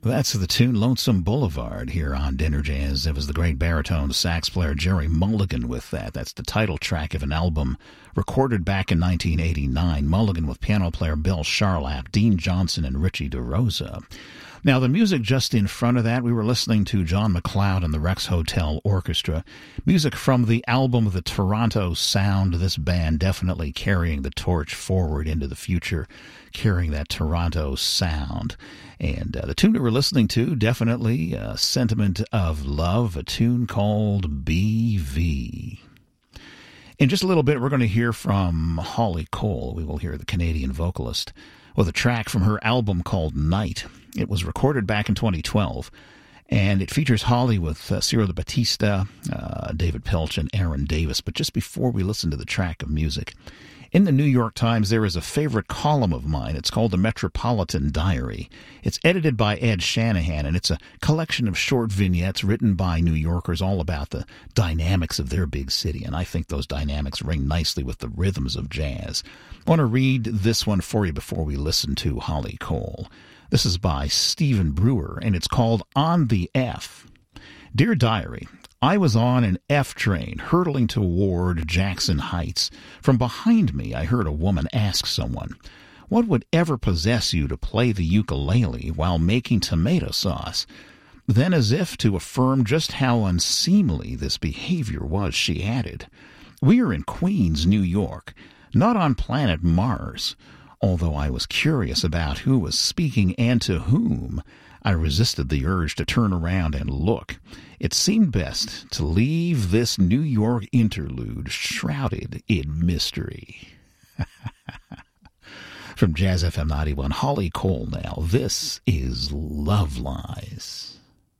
That's the tune Lonesome Boulevard here on Dinner Jazz. It was the great baritone sax player Jerry Mulligan with that. That's the title track of an album recorded back in 1989. Mulligan with piano player Bill Charlap, Dean Johnson, and Richie DeRosa. Now, the music just in front of that, we were listening to John McLeod and the Rex Hotel Orchestra. Music from the album The Toronto Sound. This band definitely carrying the torch forward into the future, carrying that Toronto sound. And the tune that we're listening to, definitely Sentiment of Love, a tune called BV. In just a little bit, we're going to hear from Holly Cole. We will hear the Canadian vocalist with a track from her album called Night. It was recorded back in 2012, and it features Holly with Ciro de Batista, David Pilch, and Aaron Davis. But just before we listen to the track of music, in the New York Times, there is a favorite column of mine. It's called the Metropolitan Diary. It's edited by Ed Shanahan, and it's a collection of short vignettes written by New Yorkers all about the dynamics of their big city, and I think those dynamics ring nicely with the rhythms of jazz. I want to read this one for you before we listen to Holly Cole. This is by Stephen Brewer, and it's called On the F. Dear Diary, I was on an F train hurtling toward Jackson Heights. From behind me, I heard a woman ask someone, "What would ever possess you to play the ukulele while making tomato sauce?" Then, as if to affirm just how unseemly this behavior was, she added, "We are in Queens, New York, not on planet Mars." Although I was curious about who was speaking and to whom, I resisted the urge to turn around and look. It seemed best to leave this New York interlude shrouded in mystery. From Jazz FM 91, Holly Cole now. This is Love Lies.